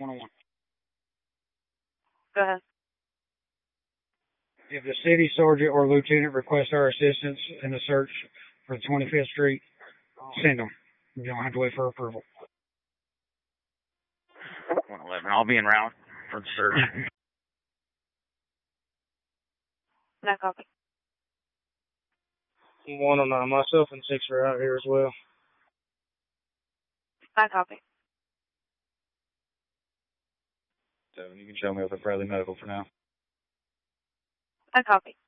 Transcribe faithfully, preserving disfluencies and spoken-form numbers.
one oh one. Go ahead. If the city sergeant or lieutenant requests our assistance in the search for twenty-fifth Street, send them. You don't have to wait for approval. one eleven. I'll be en route for the search. No copy. one oh nine. Myself and six are out here as well. No copy. Seven, you can show me up at Bradley Medical for now. No copy.